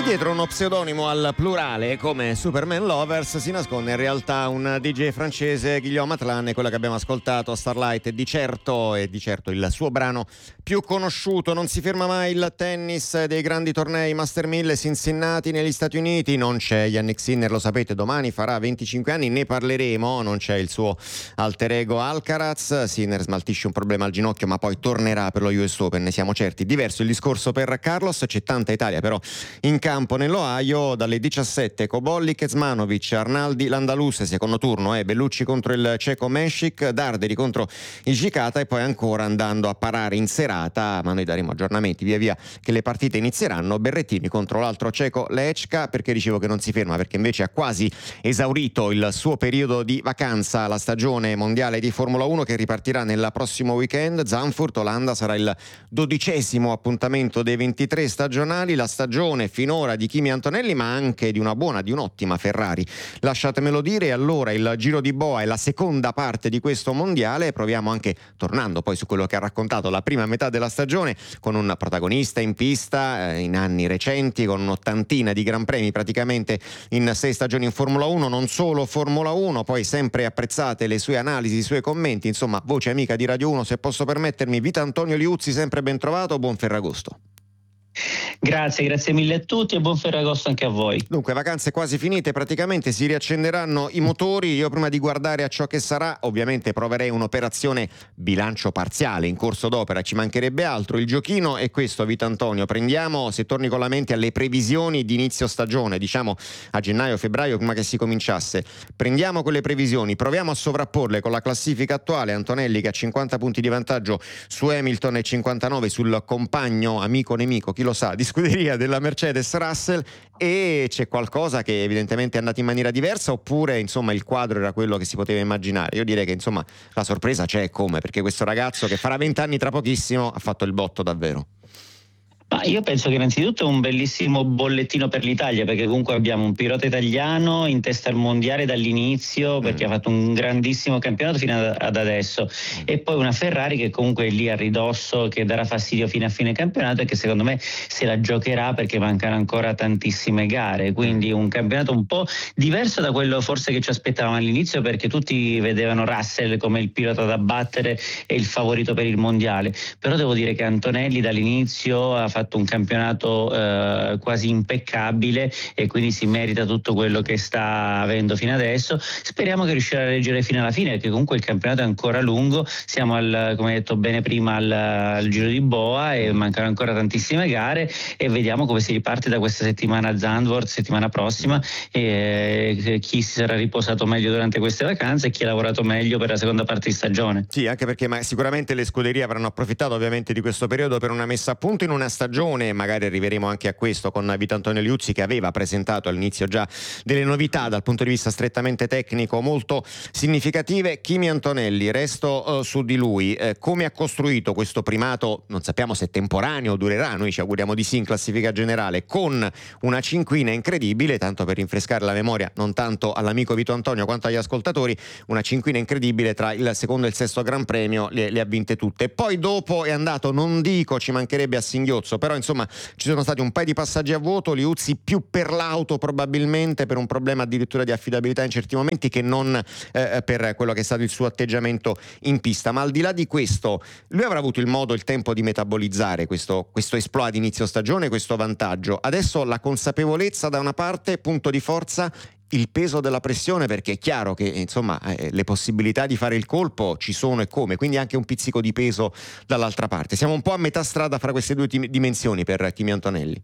Dietro uno pseudonimo al plurale come Superman Lovers si nasconde in realtà un DJ francese, Guillaume Atlan, quello che abbiamo ascoltato, Starlight, e di certo il suo brano più conosciuto. Non si ferma mai il tennis dei grandi tornei Master 1000 Cincinnati negli Stati Uniti, non c'è Yannick Sinner, lo sapete, domani farà 25 anni, ne parleremo, non c'è il suo alter ego Alcaraz, Sinner smaltisce un problema al ginocchio ma poi tornerà per lo US Open, ne siamo certi. Diverso il discorso per Carlos, c'è tanta Italia però in campo nell'Ohio, dalle 17 Cobolli, Kecmanovic, Arnaldi, Landaluse, secondo turno, Bellucci contro il ceco Meshik, Darderi contro il Gicata, e poi ancora andando a parare in serata, ma noi daremo aggiornamenti via via che le partite inizieranno, Berrettini contro l'altro ceco Lechka. Perché dicevo che non si ferma? Perché invece ha quasi esaurito il suo periodo di vacanza la stagione mondiale di Formula 1 che ripartirà nel prossimo weekend. Zandvoort, Olanda, sarà il 12° appuntamento dei 23 stagionali, la stagione finora di Kimi Antonelli ma anche di un'ottima Ferrari, lasciatemelo dire. Allora il Giro di Boa è la seconda parte di questo mondiale, proviamo anche, tornando poi su quello che ha raccontato, la prima metà della stagione con un protagonista in pista in anni recenti, con un'ottantina di gran premi praticamente in 6 stagioni in Formula 1, non solo Formula 1, poi sempre apprezzate le sue analisi, i suoi commenti, insomma voce amica di Radio 1 se posso permettermi. Vita Antonio Liuzzi, sempre ben trovato, buon Ferragosto. Grazie mille a tutti e buon Ferragosto anche a voi. Dunque, vacanze quasi finite, praticamente si riaccenderanno i motori. Io prima di guardare a ciò che sarà, ovviamente proverei un'operazione bilancio parziale in corso d'opera, ci mancherebbe altro. Il giochino è questo, Vito Antonio: prendiamo, se torni con la mente alle previsioni di inizio stagione, diciamo a gennaio-febbraio, prima che si cominciasse, prendiamo quelle previsioni, proviamo a sovrapporle con la classifica attuale. Antonelli che ha 50 punti di vantaggio su Hamilton e 59 sul compagno, amico nemico, chi lo sa, di scuderia della Mercedes, Russell. E c'è qualcosa che evidentemente è andato in maniera diversa, oppure insomma il quadro era quello che si poteva immaginare? Io direi che insomma la sorpresa c'è, come, perché questo ragazzo che farà 20 anni tra pochissimo ha fatto il botto davvero. Ma io penso che innanzitutto è un bellissimo bollettino per l'Italia, perché comunque abbiamo un pilota italiano in testa al mondiale dall'inizio, perché ha fatto un grandissimo campionato fino ad adesso, e poi una Ferrari che comunque è lì a ridosso, che darà fastidio fino a fine campionato e che secondo me se la giocherà perché mancano ancora tantissime gare, quindi un campionato un po' diverso da quello forse che ci aspettavamo all'inizio, perché tutti vedevano Russell come il pilota da battere e il favorito per il mondiale. Però devo dire che Antonelli dall'inizio ha fatto un campionato quasi impeccabile e quindi si merita tutto quello che sta avendo fino adesso. Speriamo che riuscirà a reggere fino alla fine, perché comunque il campionato è ancora lungo, siamo come detto bene prima al Giro di Boa e mancano ancora tantissime gare, e vediamo come si riparte da questa settimana a Zandvoort, settimana prossima, e chi si sarà riposato meglio durante queste vacanze e chi ha lavorato meglio per la seconda parte di stagione. Sì, anche perché sicuramente le scuderie avranno approfittato ovviamente di questo periodo per una messa a punto in una stagione. Magari arriveremo anche a questo con Vito Antonio Liuzzi, che aveva presentato all'inizio già delle novità dal punto di vista strettamente tecnico molto significative. Kimi Antonelli, resto su di lui, come ha costruito questo primato, non sappiamo se temporaneo durerà, noi ci auguriamo di sì in classifica generale, con una cinquina incredibile, tanto per rinfrescare la memoria non tanto all'amico Vito Antonio quanto agli ascoltatori, una cinquina incredibile tra il secondo e il sesto Gran Premio, le ha vinte tutte. Poi dopo è andato, non dico ci mancherebbe a singhiozzo, però insomma ci sono stati un paio di passaggi a vuoto, Liuzzi più per l'auto probabilmente, per un problema addirittura di affidabilità in certi momenti, che non per quello che è stato il suo atteggiamento in pista. Ma al di là di questo, lui avrà avuto il modo, il tempo di metabolizzare questo exploit di inizio stagione, questo vantaggio. Adesso la consapevolezza da una parte, punto di forza, il peso della pressione, perché è chiaro che insomma le possibilità di fare il colpo ci sono e come, quindi anche un pizzico di peso dall'altra parte. Siamo un po' a metà strada fra queste due dimensioni per Kimi Antonelli.